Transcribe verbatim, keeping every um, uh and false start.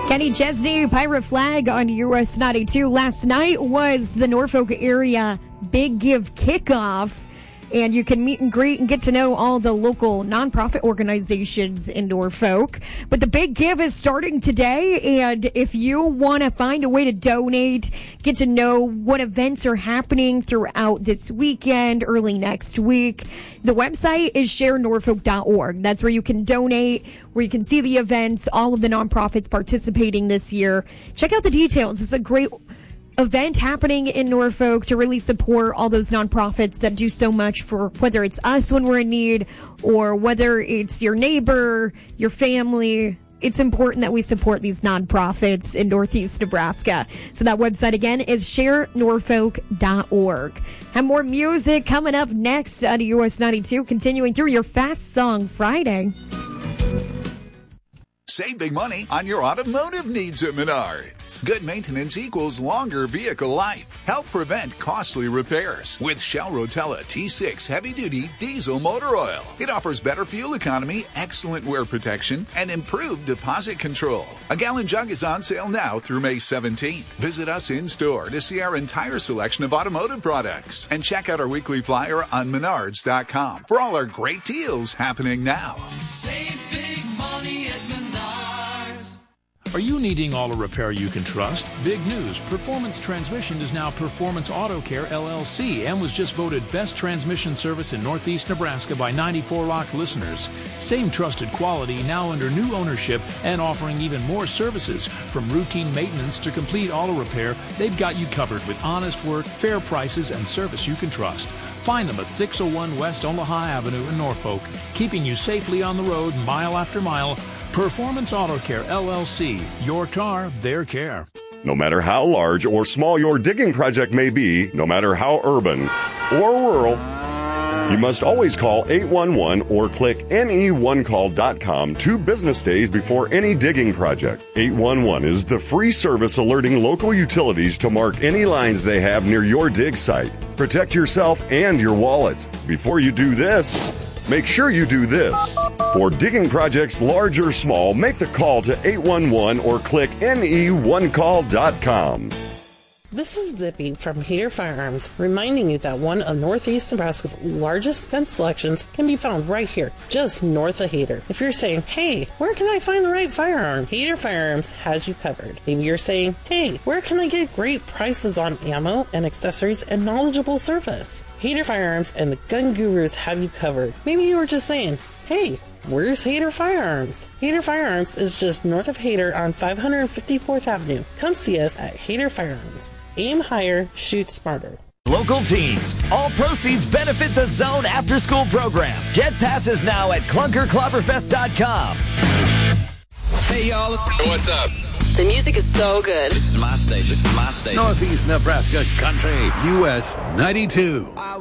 Kenny Chesney, Pirate Flag on U S ninety-two. Last night was the Norfolk area Big Give kickoff, and you can meet and greet and get to know all the local nonprofit organizations in Norfolk. But the Big Give is starting today, and if you want to find a way to donate, get to know what events are happening throughout this weekend, early next week, the website is share norfolk dot org. That's where you can donate, where you can see the events, all of the nonprofits participating this year. Check out the details. It's a great event happening in Norfolk to really support all those nonprofits that do so much for whether it's us when we're in need or whether it's your neighbor, your family. It's important that we support these nonprofits in Northeast Nebraska. So that website again is share norfolk dot org. Have more music coming up next on U S ninety-two, continuing through your Fast Song Friday. Save big money on your automotive needs at Menards. Good maintenance equals longer vehicle life. Help prevent costly repairs with Shell Rotella T six heavy-duty diesel motor oil. It offers better fuel economy, excellent wear protection, and improved deposit control. A gallon jug is on sale now through May seventeenth. Visit us in-store to see our entire selection of automotive products and check out our weekly flyer on menards dot com for all our great deals happening now. Save big money at Menards. Are you needing auto repair you can trust? Big news. Performance Transmission is now Performance Auto Care, L L C, and was just voted Best Transmission Service in Northeast Nebraska by ninety-four Rock listeners. Same trusted quality, now under new ownership and offering even more services. From routine maintenance to complete auto repair, they've got you covered with honest work, fair prices, and service you can trust. Find them at six oh one West Omaha Avenue in Norfolk, keeping you safely on the road mile after mile. Performance Auto Care, L L C. Your car, their care. No matter how large or small your digging project may be, no matter how urban or rural, you must always call eight one one or click N E one call dot com two business days before any digging project. eight one one is the free service alerting local utilities to mark any lines they have near your dig site. Protect yourself and your wallet. Before you do this, make sure you do this. For digging projects large or small, make the call to eight one one or click N E one call dot com. This is Zippy from Hader Firearms, reminding you that one of Northeast Nebraska's largest gun selections can be found right here, just north of Hader. If you're saying, hey, where can I find the right firearm? Hader Firearms has you covered. Maybe you're saying, hey, where can I get great prices on ammo and accessories and knowledgeable service? Hader Firearms and the Gun Gurus have you covered. Maybe you were just saying, hey, where's Hader Firearms? Hader Firearms is just north of Hader on five hundred fifty-fourth Avenue. Come see us at Hader Firearms. Aim higher, shoot smarter. Local teens. All proceeds benefit the Zone After School program. Get passes now at clunker clobberfest dot com. Hey, y'all. What's up? The music is so good. This is my station. This is my station. Northeast Nebraska Country, U S ninety-two.